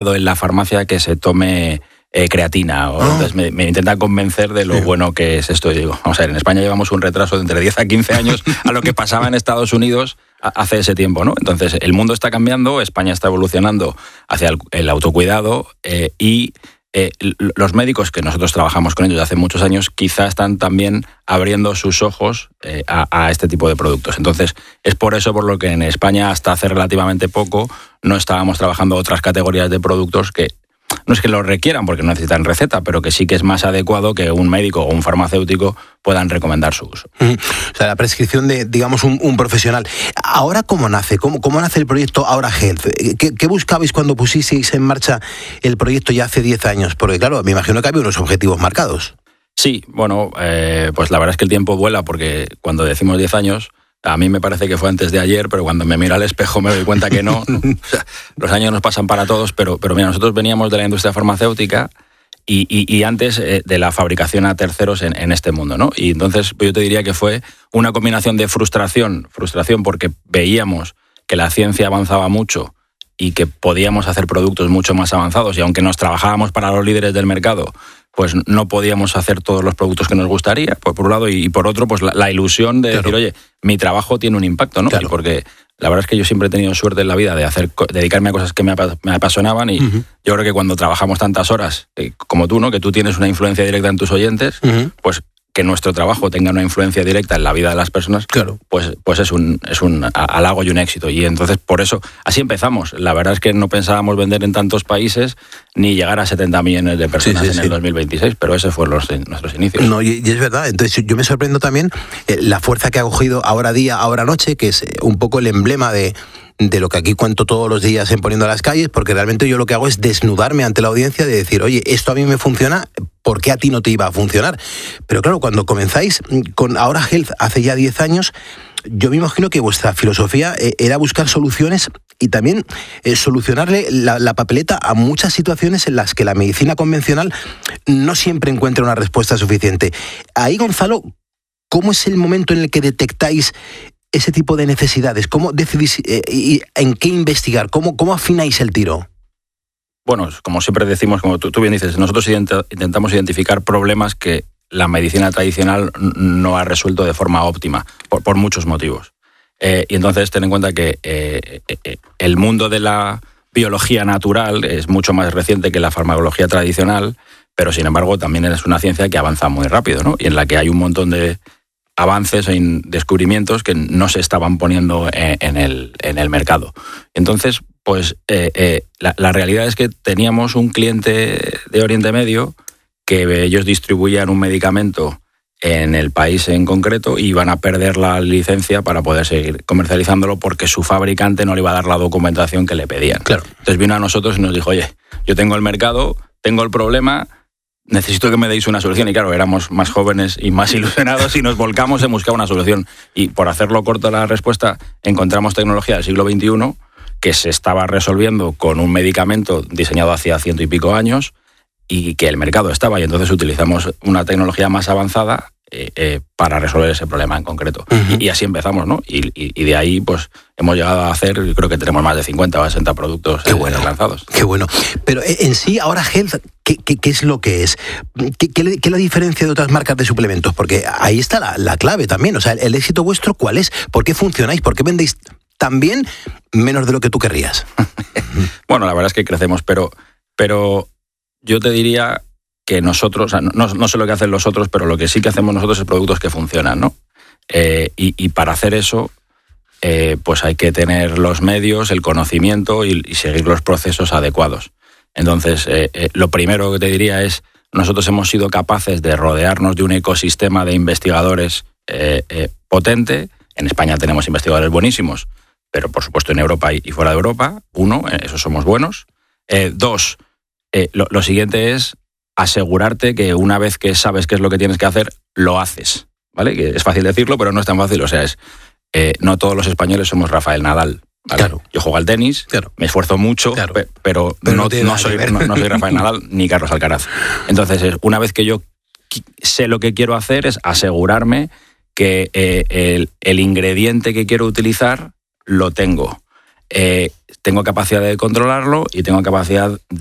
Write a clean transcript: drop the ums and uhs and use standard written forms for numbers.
en la farmacia que se tome creatina. Entonces me intentan convencer de lo bueno que es esto. Y digo, vamos a ver, en España llevamos un retraso de entre 10 a 15 años a lo que pasaba en Estados Unidos hace ese tiempo, ¿no? Entonces el mundo está cambiando, España está evolucionando hacia el autocuidado y los médicos que nosotros trabajamos con ellos desde hace muchos años quizá están también abriendo sus ojos a este tipo de productos. Entonces es por eso por lo que en España hasta hace relativamente poco no estábamos trabajando otras categorías de productos que no es que lo requieran porque no necesitan receta, pero que sí que es más adecuado que un médico o un farmacéutico puedan recomendar su uso. O sea, la prescripción de, digamos, un profesional. ¿Ahora cómo nace? ¿Cómo nace el proyecto Ahora Health? ¿Qué buscabais cuando pusisteis en marcha el proyecto ya hace 10 años? Porque claro, me imagino que había unos objetivos marcados. Sí, bueno, pues la verdad es que el tiempo vuela porque cuando decimos 10 años... A mí me parece que fue antes de ayer, pero cuando me miro al espejo me doy cuenta que no. O sea, los años nos pasan para todos, pero mira, nosotros veníamos de la industria farmacéutica y antes de la fabricación a terceros en este mundo, ¿no? Y entonces yo te diría que fue una combinación de frustración porque veíamos que la ciencia avanzaba mucho y que podíamos hacer productos mucho más avanzados y aunque nos trabajábamos para los líderes del mercado, pues no podíamos hacer todos los productos que nos gustaría, pues por un lado, y por otro, pues la ilusión de decir, oye, mi trabajo tiene un impacto, ¿no? Claro. Y porque la verdad es que yo siempre he tenido suerte en la vida de dedicarme a cosas que me apasionaban y yo creo que cuando trabajamos tantas horas, como tú, ¿no? Que tú tienes una influencia directa en tus oyentes, pues que nuestro trabajo tenga una influencia directa en la vida de las personas, claro, pues es un halago y un éxito. Y entonces, por eso, así empezamos. La verdad es que no pensábamos vender en tantos países ni llegar a 70 millones de personas en el 2026, pero esos fueron nuestros inicios. No, y es verdad. Entonces, yo me sorprendo también la fuerza que ha cogido Ahora Día, Ahora Noche, que es un poco el emblema de lo que aquí cuento todos los días en Poniendo a las Calles, porque realmente yo lo que hago es desnudarme ante la audiencia de decir, oye, esto a mí me funciona, ¿por qué a ti no te iba a funcionar? Pero claro, cuando comenzáis con Ahora Health hace ya 10 años, yo me imagino que vuestra filosofía era buscar soluciones y también solucionarle la papeleta a muchas situaciones en las que la medicina convencional no siempre encuentra una respuesta suficiente. Ahí, Gonzalo, ¿cómo es el momento en el que detectáis ese tipo de necesidades? ¿Cómo decidís en qué investigar? ¿Cómo afináis el tiro? Bueno, como siempre decimos, como tú bien dices, nosotros intentamos identificar problemas que la medicina tradicional no ha resuelto de forma óptima, por muchos motivos. Y entonces ten en cuenta que el mundo de la biología natural es mucho más reciente que la farmacología tradicional, pero sin embargo también es una ciencia que avanza muy rápido, ¿no? Y en la que hay un montón de avances e descubrimientos que no se estaban poniendo en el mercado. Entonces, pues la realidad es que teníamos un cliente de Oriente Medio que ellos distribuían un medicamento en el país en concreto y iban a perder la licencia para poder seguir comercializándolo porque su fabricante no le iba a dar la documentación que le pedían. Claro. Entonces vino a nosotros y nos dijo, oye, yo tengo el mercado, tengo el problema, necesito que me deis una solución. Y claro, éramos más jóvenes y más ilusionados y nos volcamos en buscar una solución. Y por hacerlo corto la respuesta, encontramos tecnología del siglo XXI que se estaba resolviendo con un medicamento diseñado hacía 100 y pico años y que el mercado estaba. Y entonces utilizamos una tecnología más avanzada para resolver ese problema en concreto. Y así empezamos, ¿no? Y de ahí pues hemos llegado a hacer, creo que tenemos más de 50 o 60 productos lanzados. Qué bueno. Pero en sí, ahora Health, ¿qué es lo que es? ¿Qué la diferencia de otras marcas de suplementos? Porque ahí está la clave también. O sea, el éxito vuestro, ¿cuál es? ¿Por qué funcionáis? ¿Por qué vendéis tan bien menos de lo que tú querrías? Bueno, la verdad es que crecemos, pero yo te diría que nosotros, o sea, no sé lo que hacen los otros, pero lo que sí que hacemos nosotros es productos que funcionan, ¿no? Y para hacer eso, pues hay que tener los medios, el conocimiento y seguir los procesos adecuados. Entonces, lo primero que te diría es, nosotros hemos sido capaces de rodearnos de un ecosistema de investigadores potente. En España tenemos investigadores buenísimos, pero por supuesto en Europa y fuera de Europa. 1, esos somos buenos. 2, lo siguiente es asegurarte que una vez que sabes qué es lo que tienes que hacer, lo haces, ¿vale? Que es fácil decirlo, pero no es tan fácil. O sea, no todos los españoles somos Rafael Nadal, ¿vale? Claro. Yo juego al tenis, claro, me esfuerzo mucho, claro, pero no soy Rafael Nadal ni Carlos Alcaraz. Entonces, una vez que yo sé lo que quiero hacer, es asegurarme que el ingrediente que quiero utilizar lo tengo. tengo capacidad de controlarlo y tengo capacidad